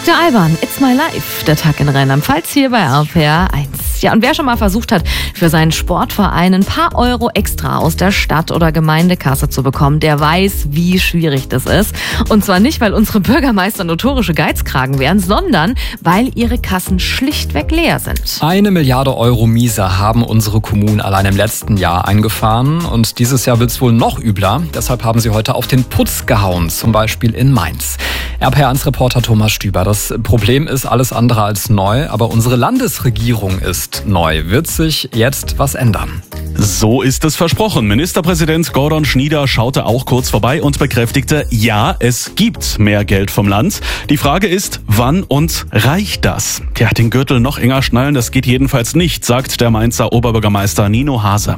Dieter Alban, It's My Life, der Tag in Rheinland-Pfalz hier bei RPR 1. Ja, und wer schon mal versucht hat, für seinen Sportverein ein paar Euro extra aus der Stadt- oder Gemeindekasse zu bekommen, der weiß, wie schwierig das ist. Und zwar nicht, weil unsere Bürgermeister notorische Geizkragen wären, sondern weil ihre Kassen schlichtweg leer sind. 1 Milliarde Euro Miese haben unsere Kommunen allein im letzten Jahr eingefahren. Und dieses Jahr wird es wohl noch übler. Deshalb haben sie heute auf den Putz gehauen, zum Beispiel in Mainz. RPR1-Reporter Thomas Stüber. Das Problem ist alles andere als neu, aber unsere Landesregierung ist neu. Wird sich jetzt was ändern? So ist es versprochen. Ministerpräsident Gordon Schnieder schaute auch kurz vorbei und bekräftigte, ja, es gibt mehr Geld vom Land. Die Frage ist, wann und reicht das? Ja, den Gürtel noch enger schnallen, das geht jedenfalls nicht, sagt der Mainzer Oberbürgermeister Nino Hase.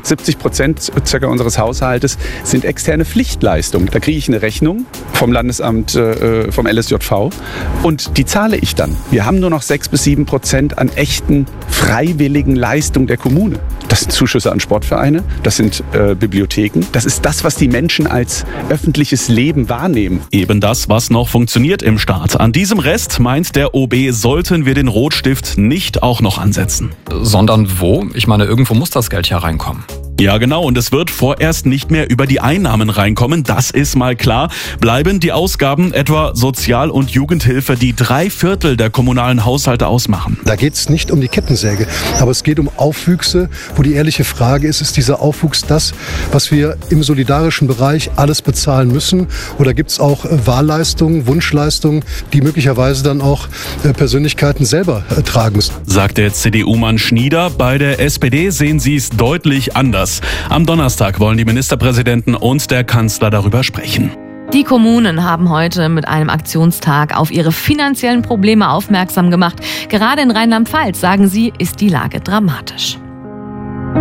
70% circa unseres Haushaltes sind externe Pflichtleistungen. Da kriege ich eine Rechnung vom Landesamt, vom LSJV und die zahle ich dann. Wir haben nur noch 6-7% an echten freiwilligen Leistungen der Kommune. Das sind Zuschüsse an Sportvereine, das sind Bibliotheken. Das ist das, was die Menschen als öffentliches Leben wahrnehmen. Eben das, was noch funktioniert im Staat. An diesem Rest, meint der OB, sollten wir den Rotstift nicht auch noch ansetzen. Sondern wo? Ich meine, irgendwo muss das Geld ja reinkommen. Ja, genau. Und es wird vorerst nicht mehr über die Einnahmen reinkommen. Das ist mal klar. Bleiben die Ausgaben, etwa Sozial- und Jugendhilfe, die 3/4 der kommunalen Haushalte ausmachen. Da geht es nicht um die Kettensäge, aber es geht um Aufwüchse, wo die ehrliche Frage ist dieser Aufwuchs das, was wir im solidarischen Bereich alles bezahlen müssen? Oder gibt es auch Wahlleistungen, Wunschleistungen, die möglicherweise dann auch Persönlichkeiten selber tragen müssen? Sagt der CDU-Mann Schnieder. Bei der SPD sehen sie es deutlich anders. Am Donnerstag wollen die Ministerpräsidenten und der Kanzler darüber sprechen. Die Kommunen haben heute mit einem Aktionstag auf ihre finanziellen Probleme aufmerksam gemacht. Gerade in Rheinland-Pfalz, sagen sie, ist die Lage dramatisch.